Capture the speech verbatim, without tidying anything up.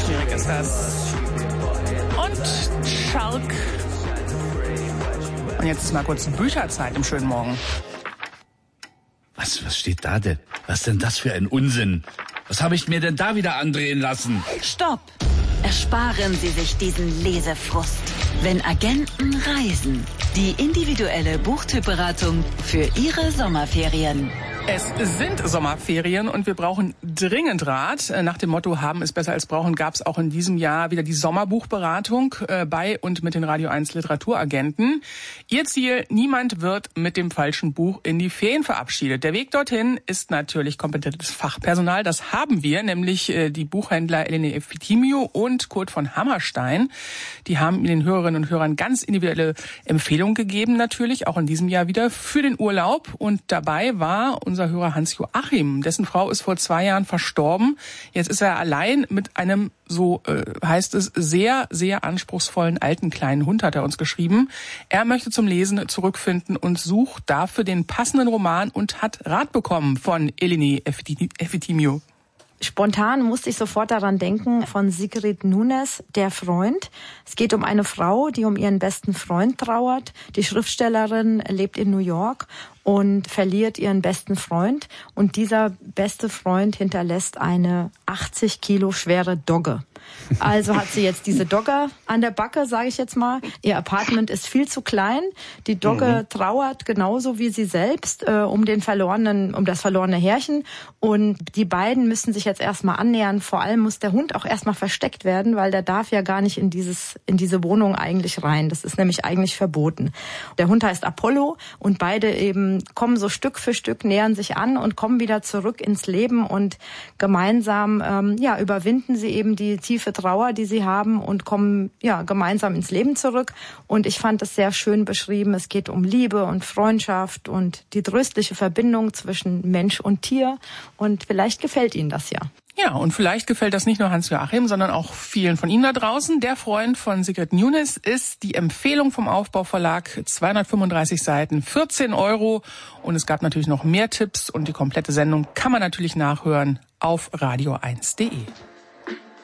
schwierig ist das. Und Schalk. Und jetzt ist mal kurz Bücherzeit im schönen Morgen. Was, was steht da denn? Was denn das für ein Unsinn? Was habe ich mir denn da wieder andrehen lassen? Stopp! Ersparen Sie sich diesen Lesefrust. Wenn Agenten reisen. Die individuelle Buchtypberatung für Ihre Sommerferien. Es sind Sommerferien und wir brauchen dringend Rat. Nach dem Motto haben ist besser als brauchen gab es auch in diesem Jahr wieder die Sommerbuchberatung bei und mit den Radio eins Literaturagenten. Ihr Ziel, niemand wird mit dem falschen Buch in die Ferien verabschiedet. Der Weg dorthin ist natürlich kompetentes Fachpersonal. Das haben wir, nämlich die Buchhändler Eleni Efthymiou und Kurt von Hammerstein. Die haben den Hörerinnen und Hörern ganz individuelle Empfehlungen gegeben, natürlich auch in diesem Jahr wieder für den Urlaub. Und dabei war unser Hörer Hans-Joachim. Dessen Frau ist vor zwei Jahren verstorben. Jetzt ist er allein mit einem, so äh, heißt es, sehr, sehr anspruchsvollen alten kleinen Hund, hat er uns geschrieben. Er möchte zum Lesen zurückfinden und sucht dafür den passenden Roman und hat Rat bekommen von Eleni Efthymiou. Spontan musste ich sofort daran denken, von Sigrid Nunez, Der Freund. Es geht um eine Frau, die um ihren besten Freund trauert. Die Schriftstellerin lebt in New York und verliert ihren besten Freund. Und dieser beste Freund hinterlässt eine achtzig Kilo schwere Dogge. Also hat sie jetzt diese Dogge an der Backe, sage ich jetzt mal. Ihr Apartment ist viel zu klein. Die Dogge mhm. trauert genauso wie sie selbst äh, um den verlorenen, um das verlorene Härchen. Und die beiden müssen sich jetzt erstmal annähern. Vor allem muss der Hund auch erstmal versteckt werden, weil der darf ja gar nicht in dieses in diese Wohnung eigentlich rein. Das ist nämlich eigentlich verboten. Der Hund heißt Apollo und beide eben kommen so Stück für Stück, nähern sich an und kommen wieder zurück ins Leben und gemeinsam ähm, ja überwinden sie eben die tiefe Trauer, die sie haben und kommen ja gemeinsam ins Leben zurück. Und ich fand es sehr schön beschrieben. Es geht um Liebe und Freundschaft und die tröstliche Verbindung zwischen Mensch und Tier. Und vielleicht gefällt Ihnen das ja. Ja, und vielleicht gefällt das nicht nur Hans-Joachim, sondern auch vielen von Ihnen da draußen. Der Freund von Sigrid Nunez ist die Empfehlung vom Aufbauverlag, zweihundertfünfunddreißig Seiten, vierzehn Euro. Und es gab natürlich noch mehr Tipps und die komplette Sendung kann man natürlich nachhören auf radio eins punkt de.